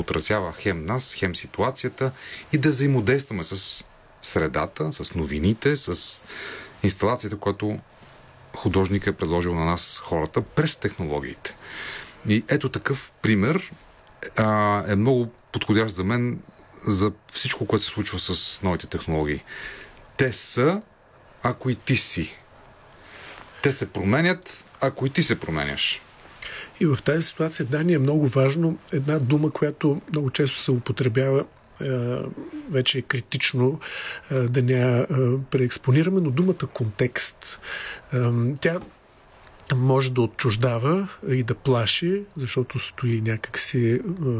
отразява хем нас, хем ситуацията и да взаимодействаме с средата, с новините, с инсталацията, която художник е предложил на нас хората през технологиите. И ето такъв пример е много подходящ за мен за всичко, което се случва с новите технологии. Те са, ако и ти си. Те се променят, ако и ти се променяш. И в тази ситуация, Дани, е много важно една дума, която много често се употребява, вече е критично да не я преекспонираме, но думата контекст. Тя може да отчуждава и да плаши, защото стои някакси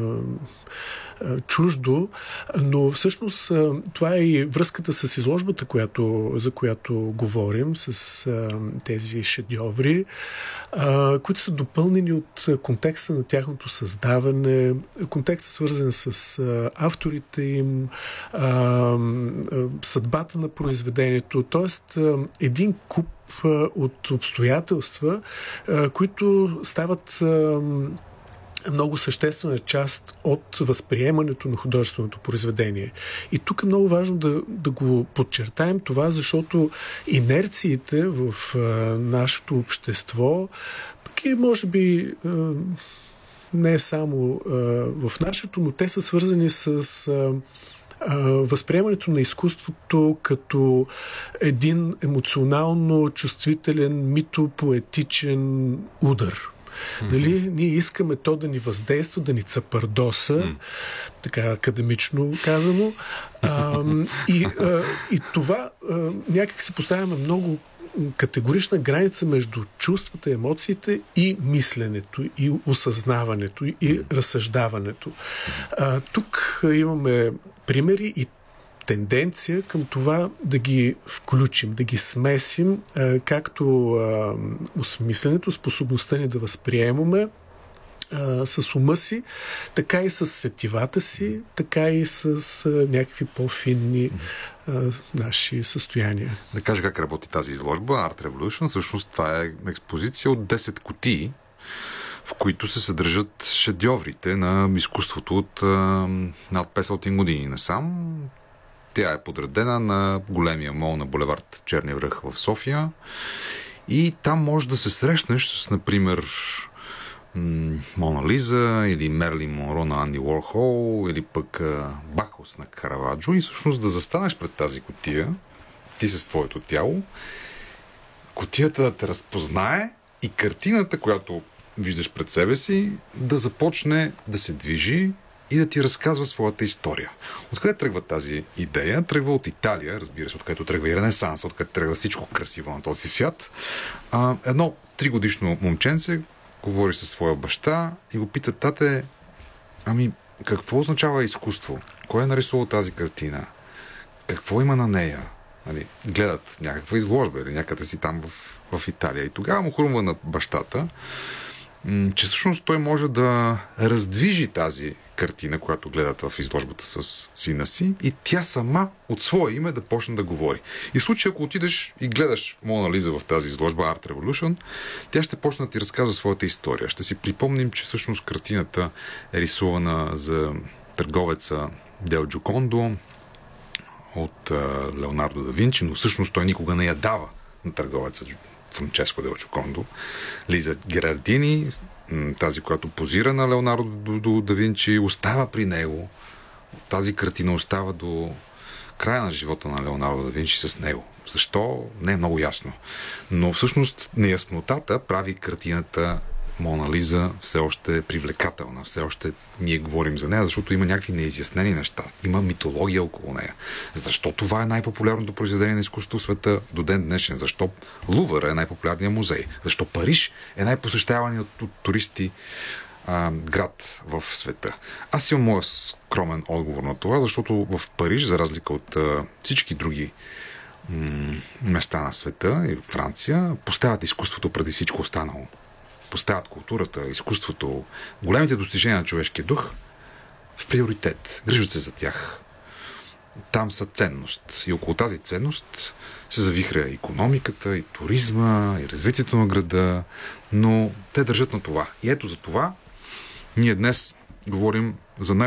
чуждо, но всъщност това е и връзката с изложбата, за която говорим, с тези шедьоври, които са допълнени от контекста на тяхното създаване, контекста свързан с авторите им, съдбата на произведението, т.е. един куп от обстоятелства, които стават много съществена част от възприемането на художественото произведение. И тук е много важно да го подчертаем това, защото инерциите в нашето общество, пък и може би не е само в нашето, но те са свързани с възприемането на изкуството като един емоционално чувствителен, митопоетичен удар. Нали? Ние искаме то да ни въздейства, да ни цапардоса, така академично казано. И това някак се поставяме много категорична граница между чувствата, емоциите и мисленето, и осъзнаването, и разсъждаването. Тук имаме примери и тенденция към това да ги включим, да ги смесим, както осмисленето, способността ни да възприемаме с ума си, така и с сетивата си, така и с някакви по-финни наши състояния. Да кажа как работи тази изложба. Art Revolution, всъщност това е експозиция от 10 кутии, в които се съдържат шедьоврите на изкуството от над 500 години насам. Тя е подредена на големия мол на булевард Черния връх в София и там може да се срещнеш с, например, Мона Лиза или Мерлин Монро на Анди Уорхол или пък Бакхус на Караваджо и всъщност да застанеш пред тази кутия, ти с твоето тяло, кутията да те разпознае и картината, която виждаш пред себе си, да започне да се движи и да ти разказва своята история. Откъде тръгва тази идея? Тръгва от Италия, разбира се, откъдето тръгва и Ренесанс, откъде тръгва всичко красиво на този свят. Едно 3-годишно момченце говори със своя баща и го пита: тате, какво означава изкуство? Кой е нарисувал тази картина? Какво има на нея? Гледат някаква изложба или някъде си там в Италия. И тогава му хрумва на бащата, че всъщност той може да раздвижи тази картина, която гледат в изложбата с сина си, и тя сама от свое име да почне да говори. И в случай, ако отидеш и гледаш Мона Лиза в тази изложба Art Revolution, тя ще почне да ти разказва своята история. Ще си припомним, че всъщност картината е рисувана за търговеца Дел Джокондо от Леонардо да Винчи, но всъщност той никога не я дава на търговеца Франческо Дел Джокондо. Лиза Герардини, тази, която позира на Леонардо да Винчи, остава при него. Тази картина остава до края на живота на Леонардо да Винчи с него. Защо? Не е много ясно. Но всъщност неяснотата прави картината Мона Лиза все още привлекателна. Все още ние говорим за нея, защото има някакви неизяснени неща. Има митология около нея. Защо това е най-популярното произведение на изкуството в света до ден днешен? Защо Лувър е най-популярният музей? Защо Париж е най-посещаваният от туристи град в света? Аз имам моя скромен отговор на това, защото в Париж, за разлика от всички други места на света и в Франция, поставят изкуството преди всичко останало. Поставят културата, изкуството, големите достижения на човешкия дух в приоритет. Грижат се за тях. Там са ценност. И около тази ценност се завихря икономиката, и туризма, и развитието на града, но те държат на това. И ето за това ние днес говорим за